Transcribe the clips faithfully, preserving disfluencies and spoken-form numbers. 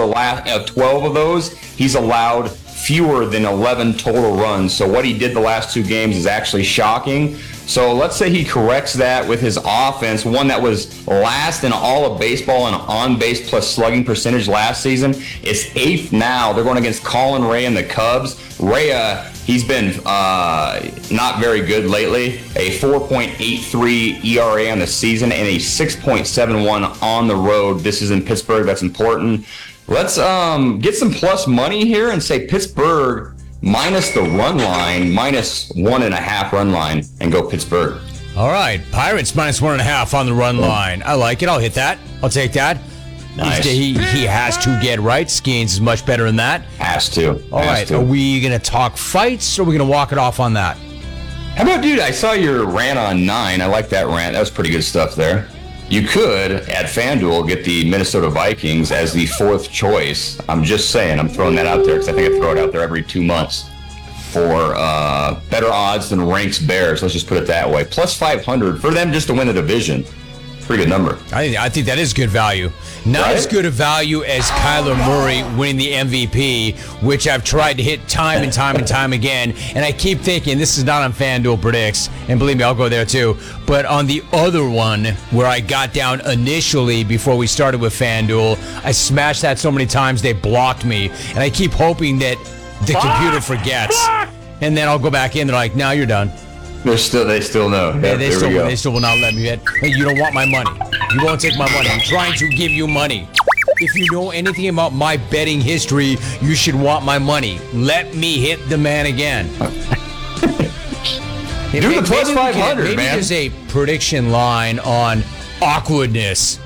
the last uh, twelve of those, he's allowed fewer than eleven total runs. So what he did the last two games is actually shocking. So let's say he corrects that with his offense, one that was last in all of baseball in on-base plus slugging percentage last season. It's eighth now. They're going against Colin Rea and the Cubs. Rea, he's been uh, not very good lately. A four point eight three E R A on the season and a six point seven one on the road. This is in Pittsburgh. That's important. Let's um, get some plus money here and say Pittsburgh minus the run line, minus one and a half run line, and go Pittsburgh. All right, Pirates minus one and a half on the run line. I like it. I'll hit that. I'll take that. Nice. He, he has to get right. Skeens is much better than that. Has to. All has right, to. are we going to talk fights, or are we going to walk it off on that? How about, dude, I saw your rant on nine. I like that rant. That was pretty good stuff there. You could, at FanDuel, get the Minnesota Vikings as the fourth choice. I'm just saying. I'm throwing that out there because I think I throw it out there every two months for uh, better odds than Ranks Bears. Let's just put it that way. Plus five hundred for them just to win the division. Pretty good number. I, I think that is good value. Not Right? as good a value as Kyler Murray winning the M V P, which I've tried to hit time and time and time again. And I keep thinking, this is not on FanDuel Predicts, and believe me, I'll go there too. But on the other one, where I got down initially before we started with FanDuel, I smashed that so many times they blocked me. And I keep hoping that the computer forgets. And then I'll go back in, they're like, no, you're done. They're still, they still know. They, Yep, they, there still, we go. they still will not let me hit. Hey, you don't want my money. You won't take my money. I'm trying to give you money. If you know anything about my betting history, you should want my money. Let me hit the man again. Do the plus Maybe we five can- hundred, Maybe man. there's a prediction line on awkwardness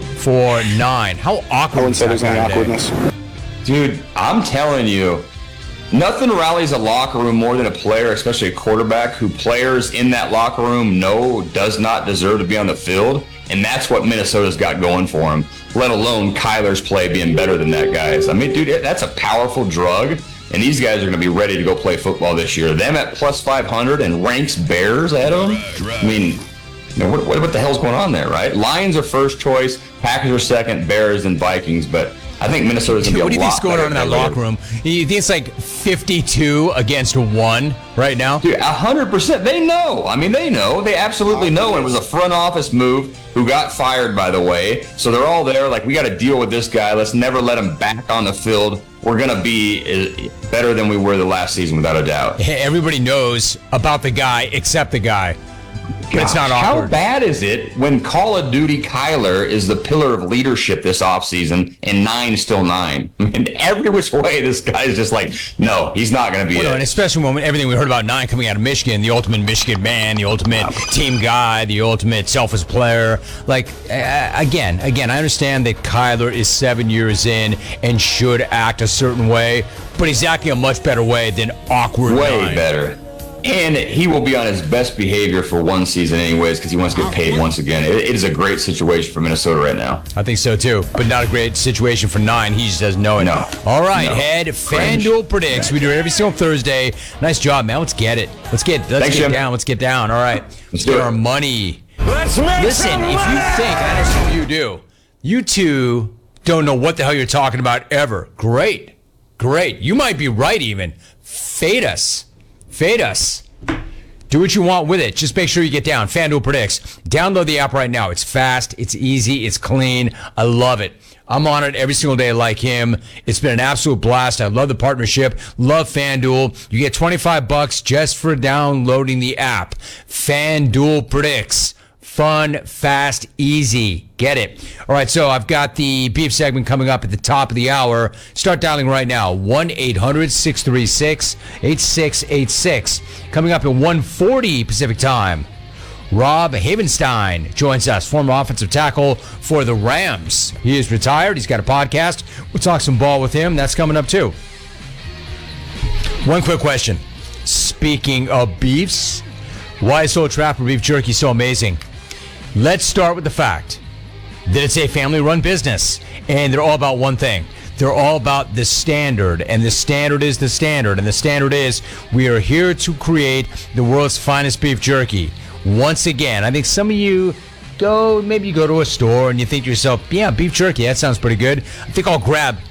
for nine. How awkward I wouldn't is say that there's any guy today? awkwardness. Dude, I'm telling you, nothing rallies a locker room more than a player, especially a quarterback, who players in that locker room know does not deserve to be on the field. And that's what Minnesota's got going for him, let alone Kyler's play being better than that guy's. I mean, dude, that's a powerful drug. And these guys are going to be ready to go play football this year. Them at plus five hundred and Ranks Bears at them. I mean, you know, what, what, what the hell's going on there, right? Lions are first choice, Packers are second, Bears and Vikings. But I think Minnesota's going to be a lot What do you think's going better on in that than they locker room? You think it's like fifty-two against one right now? Dude, one hundred percent. They know. I mean, they know. They absolutely know. And it was a front office move who got fired, by the way. So they're all there like, we got to deal with this guy. Let's never let him back on the field. We're going to be better than we were the last season, without a doubt. Everybody knows about the guy except the guy. But it's not Gosh, awkward. How bad is it when Call of Duty Kyler is the pillar of leadership this offseason and nine still nine? I mean, every which way, this guy's just like, no, he's not going to be Well, no, and it. especially when everything we heard about Nine coming out of Michigan, the ultimate Michigan man, the ultimate team guy, the ultimate selfless player. Like, uh, again, again, I understand that Kyler is seven years in and should act a certain way, but he's acting a much better way than awkward Way Nine. better. And he will be on his best behavior for one season anyways because he wants to get paid once again. It, it is a great situation for Minnesota right now. I think so too, but not a great situation for Nine. He just doesn't know it. No. All right, No. Head. Cringe. FanDuel predicts. We do it every single Thursday. Nice job, man. Let's get it. Let's get. Let's Thanks, get Jim. down. Let's get down. All right. Let's do get it. our money. Let's make Listen, some if you money! think, and I assume you do, you two don't know what the hell you're talking about ever. Great. Great. You might be right even. Fade us. Fade us. Do what you want with it. Just make sure you get down. FanDuel Predicts. Download the app right now. It's fast. It's easy. It's clean. I love it. I'm on it every single day like him. It's been an absolute blast. I love the partnership. Love FanDuel. You get twenty-five bucks just for downloading the app. FanDuel Predicts. Fun, fast, easy. Get it. All right, so I've got the beef segment coming up at the top of the hour. Start dialing right now. one eight hundred six three six eight six eight six. Coming up at one forty Pacific time. Rob Havenstein joins us, former offensive tackle for the Rams. He is retired. He's got a podcast. We'll talk some ball with him. That's coming up too. One quick question. Speaking of beefs, why is Soul Trapper beef jerky so amazing? Let's start with the fact that it's a family-run business, and they're all about one thing. They're all about the standard, and the standard is the standard, and the standard is we are here to create the world's finest beef jerky. Once again, I think some of you go, maybe you go to a store and you think to yourself, yeah, beef jerky, that sounds pretty good. I think I'll grab